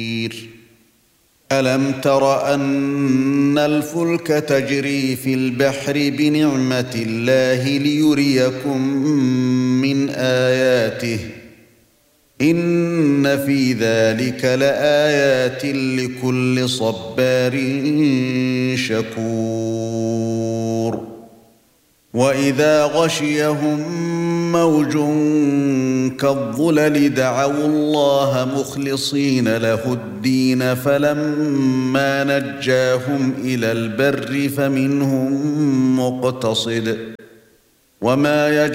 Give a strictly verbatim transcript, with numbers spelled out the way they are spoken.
ألم تر أن الفلك تجري في البحر بنعمة الله ليريكم من آياته إن في ذلك لآيات لكل صبار شكور وإذا غشيهم موج كالظلل دعوا الله مخلصين له الدين فلما نجاهم إلى البر فمنهم مقتصد وما